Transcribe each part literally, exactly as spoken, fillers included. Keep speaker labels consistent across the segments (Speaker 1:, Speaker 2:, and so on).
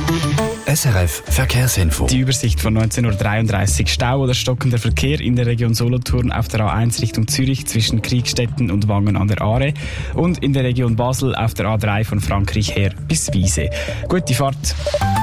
Speaker 1: S R F Verkehrsinfo.
Speaker 2: Die Übersicht von neunzehn Uhr dreiunddreißig. Stau oder stockender Verkehr in der Region Solothurn auf der A eins Richtung Zürich zwischen Kriegstetten und Wangen an der Aare und in der Region Basel auf der A drei von Frankreich her bis Wiese. Gute Fahrt.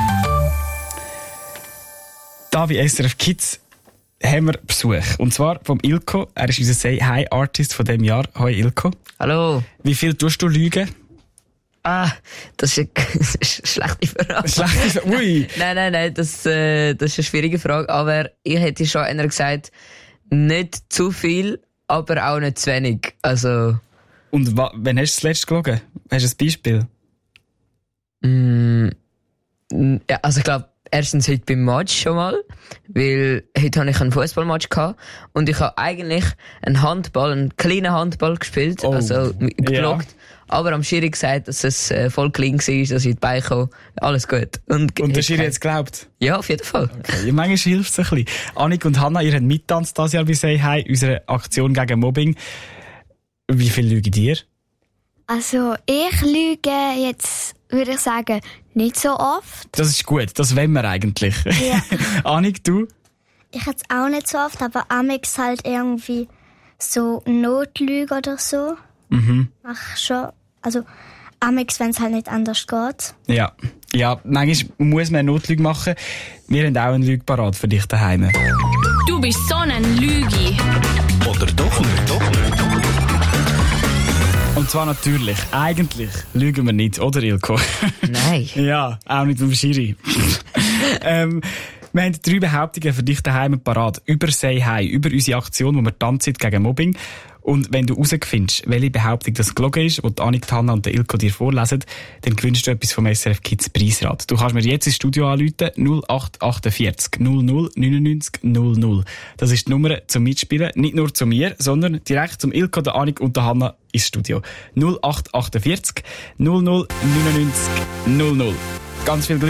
Speaker 2: Da bei S R F Kids haben wir Besuch. Und zwar vom Ilko. Er ist unser Say-Hi-Artist von diesem Jahr. Hoi Ilko.
Speaker 3: Hallo.
Speaker 2: Wie viel tust du lügen?
Speaker 3: Ah, das ist eine, das ist eine schlechte Frage.
Speaker 2: Schlechte Frage? Ui.
Speaker 3: Nein, nein, nein, das, äh, das ist eine schwierige Frage. Aber ich hätte schon einer gesagt, nicht zu viel, aber auch nicht zu wenig. Also.
Speaker 2: Und wa- wann hast du das letzte gelogen? Hast du ein Beispiel?
Speaker 3: Mm, ja, also ich glaube, erstens heute beim Match schon mal, weil heute habe ich einen Fußballmatch gehabt und ich habe eigentlich einen Handball, einen kleinen Handball gespielt,
Speaker 2: Oh,
Speaker 3: also geloggt,
Speaker 2: ja.
Speaker 3: aber am Schiri gesagt, dass es äh, voll clean war, dass ich in die Beine komme, alles gut. Und,
Speaker 2: Und der
Speaker 3: heute
Speaker 2: Schiri
Speaker 3: kein-
Speaker 2: jetzt glaubt?
Speaker 3: Ja, auf jeden Fall.
Speaker 2: Okay. Ja, manchmal hilft es ein bisschen. Annik und Hanna, ihr habt mittanzt dieses Jahr bei Say Hi, unsere Aktion gegen Mobbing. Wie viel lügt ihr?
Speaker 4: Also, ich lüge jetzt, würde ich sagen, nicht so oft.
Speaker 2: Das ist gut, das wollen wir eigentlich.
Speaker 4: Ja.
Speaker 2: Annik, du?
Speaker 4: Ich jetzt auch nicht so oft, aber amix halt irgendwie so Notlüge oder so.
Speaker 2: Mhm.
Speaker 4: Mach schon. Also, amix, wenn es halt nicht anders geht.
Speaker 2: Ja. Ja, manchmal muss man eine Notlüge machen. Wir haben auch einen Lüge parat für dich daheim.
Speaker 5: Du bist so ein Lügi.
Speaker 1: Oder doch nicht? Doch nicht.
Speaker 2: Und zwar natürlich, eigentlich lügen wir nicht, oder Ilko?
Speaker 3: Nein.
Speaker 2: Ja, auch nicht beim Schiri. ähm, wir haben drei Behauptungen für dich daheim parat. Über Say Hi, über unsere Aktion, wo wir tanzen gegen Mobbing. Und wenn du herausfindest, welche Behauptung das gelogen ist, die Annik, Hanna und der Ilko dir vorlesen, dann gewinnst du etwas vom S R F Kids Preisrad. Du kannst mir jetzt ins Studio anrufen, null acht achtundvierzig null null neunundneunzig null null. Das ist die Nummer zum Mitspielen. Nicht nur zu mir, sondern direkt zum Ilko, der Annik und der Hanna ins Studio. null acht achtundvierzig null null neunundneunzig null null. Ganz viel Glück.